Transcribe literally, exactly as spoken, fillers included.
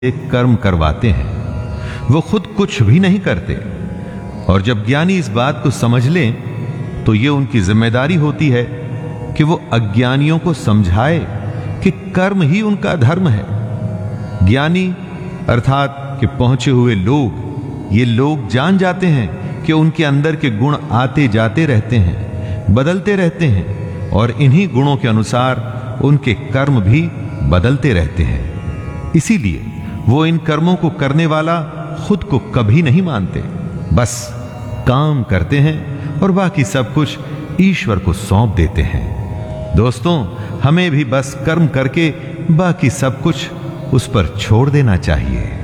एक कर्म करवाते हैं, वो खुद कुछ भी नहीं करते। और जब ज्ञानी इस बात को समझ लें तो ये उनकी जिम्मेदारी होती है कि वो अज्ञानियों को समझाए कि कर्म ही उनका धर्म है। ज्ञानी अर्थात कि पहुंचे हुए लोग, ये लोग जान जाते हैं कि उनके अंदर के गुण आते जाते रहते हैं, बदलते रहते हैं, और इन्हीं गुणों के अनुसार उनके कर्म भी बदलते रहते हैं। इसीलिए वो इन कर्मों को करने वाला खुद को कभी नहीं मानते, बस काम करते हैं और बाकी सब कुछ ईश्वर को सौंप देते हैं। दोस्तों, हमें भी बस कर्म करके बाकी सब कुछ उस पर छोड़ देना चाहिए।